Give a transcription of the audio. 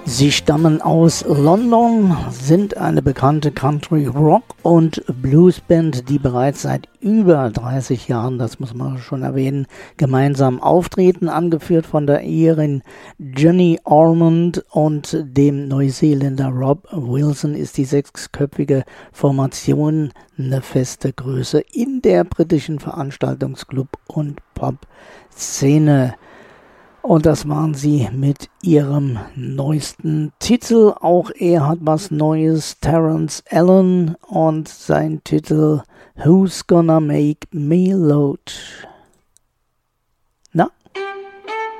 Sie stammen aus London, sind eine bekannte Country-Rock- und Bluesband, die bereits seit über 30 Jahren, das muss man schon erwähnen, gemeinsam auftreten, angeführt von der Irin Jenny Ormond und dem Neuseeländer Rob Wilson, ist die sechsköpfige Formation eine feste Größe in der britischen Veranstaltungsclub- und Pop-Szene. Und das waren sie mit ihrem neuesten Titel. Auch er hat was Neues, Terence Allen, und sein Titel Who's Gonna Make Me Load.